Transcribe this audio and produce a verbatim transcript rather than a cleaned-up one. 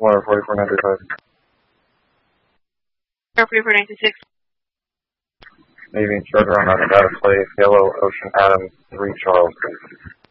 Water forty-four ninety-five. forty-four ninety-six. Navy Charter on Nevada Place, Yellow Ocean Adams, three Charles.